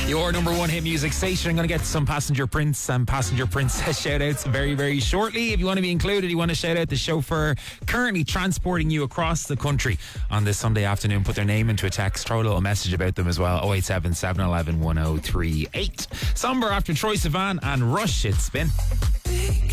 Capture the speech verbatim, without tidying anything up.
Your number one hit music station. I'm going to get some Passenger Prince and Passenger Princess shout outs very, very shortly. If you want to be included, you want to shout out the chauffeur currently transporting you across the country on this Sunday afternoon, put their name into a text, throw a little message about them as well. oh eight seven, seven one one, one oh three eight. Somber after Troye Sivan and Rush. It's Spin.